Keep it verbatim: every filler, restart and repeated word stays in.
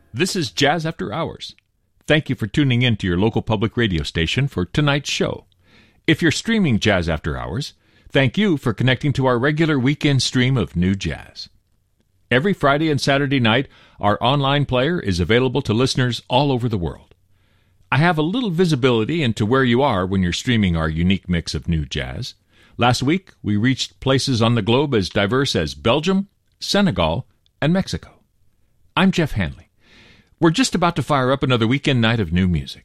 This is Jazz After Hours. Thank you for tuning in to your local public radio station for tonight's show. If you're streaming Jazz After Hours, thank you for connecting to our regular weekend stream of new jazz. Every Friday and Saturday night, our online player is available to listeners all over the world. I have a little visibility into where you are when you're streaming our unique mix of new jazz. Last week, we reached places on the globe as diverse as Belgium, Senegal, and Mexico. I'm Jeff Hanley. We're just about to fire up another weekend night of new music.